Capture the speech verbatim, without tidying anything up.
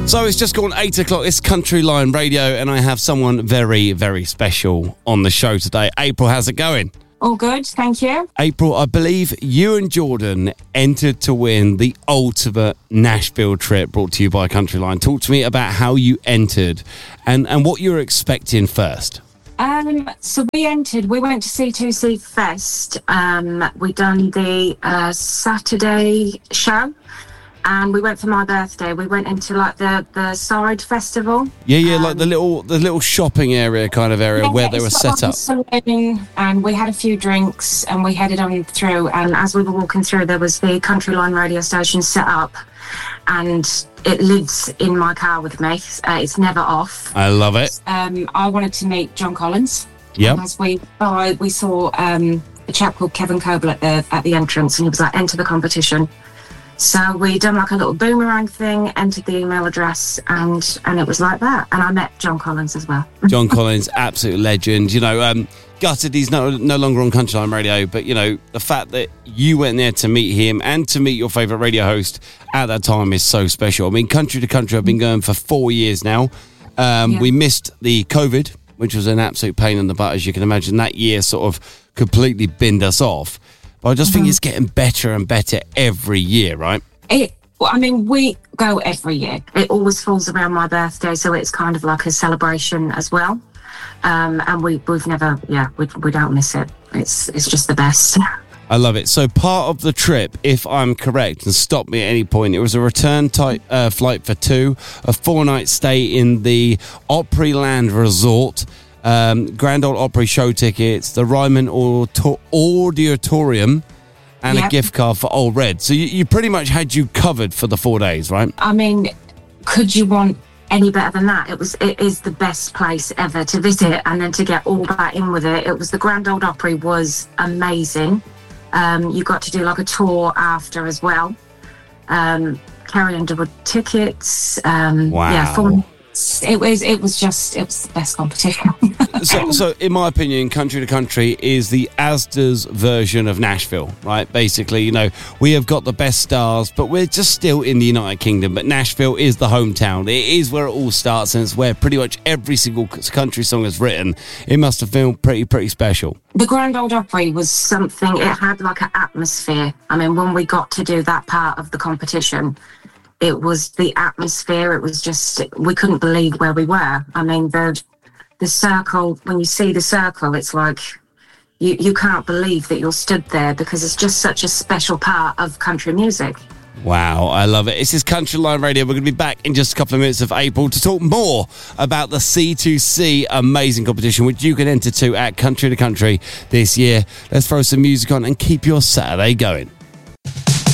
So it's just gone eight o'clock. It's Country Line Radio, and I have someone very, very special on the show today. April, how's it going? All good, thank you. April, I believe you and Jordan entered to win the ultimate Nashville trip brought to you by Country Line. Talk to me about how you entered and, and what you were expecting first. Um, so we entered, we went to C two C Fest. Um, we done the uh, Saturday show. And we went for my birthday. We went into like the, the side festival. Yeah, yeah, um, like the little the little shopping area kind of area yeah, where they were set up. Saloon, and we had a few drinks and we headed on through. And as we were walking through, there was the Country Line radio station set up, and it lives in my car with me. Uh, it's never off. I love it. Um, I wanted to meet John Collins. Yeah. As we uh, we saw um, a chap called Kevin Coble at the at the entrance, and he was like, "Enter the competition." So we done like a little boomerang thing, entered the email address, and and it was like that. And I met John Collins as well. John Collins, absolute legend. You know, um, gutted he's no, no longer on Country Line Radio, but, you know, the fact that you went there to meet him and to meet your favourite radio host at that time is so special. I mean, Country to Country, I've been going for four years now. Um, yeah. We missed the COVID, which was an absolute pain in the butt, as you can imagine. That year sort of completely binned us off. But I just mm-hmm. think it's getting better and better every year, right? It, well, I mean, we go every year. It always falls around my birthday, so it's kind of like a celebration as well. Um, and we, we've never, yeah, we, we don't miss it. It's it's just the best. I love it. So part of the trip, if I'm correct, and stop me at any point, it was a return type uh, flight for two, a four-night stay in the Opryland Resort, Um, Grand Ole Opry show tickets, the Ryman Auto- Auditorium, and yep. a gift card for Old Red. So you, you pretty much had you covered for the four days, right? I mean, could you want any better than that? It was, it is the best place ever to visit, and then to get all that in with it. It was the Grand Ole Opry was amazing. Um, you got to do like a tour after as well. Um, Carrie Underwood tickets. Um, wow. Yeah, full. It was it was just, it was the best competition. so, so, in my opinion, Country to Country is the Asda's version of Nashville, right? Basically, you know, we have got the best stars, but we're just still in the United Kingdom. But Nashville is the hometown. It is where it all starts, and it's where pretty much every single country song is written. It must have felt pretty, pretty special. The Grand Ole Opry was something, it had like an atmosphere. I mean, when we got to do that part of the competition, it was the atmosphere. It was just, we couldn't believe where we were. I mean, the the circle, when you see the circle, it's like you, you can't believe that you're stood there, because it's just such a special part of country music. Wow, I love it. This is Country Line Radio. We're going to be back in just a couple of minutes of April to talk more about the C two C amazing competition, which you can enter to at Country to Country this year. Let's throw some music on and keep your Saturday going.